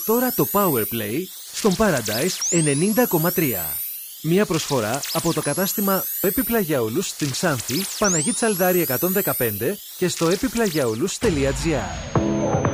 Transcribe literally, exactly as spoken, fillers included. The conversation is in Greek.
Τώρα το Powerplay στον Paradise ενενήντα κόμμα τρία. Μία προσφορά από το κατάστημα Έπιπλα για όλους στην Ξάνθη, Παναγή Τσαλδάρη εκατόν δεκαπέντε και στο έπιπλα για όλους τελεία τζι άρ.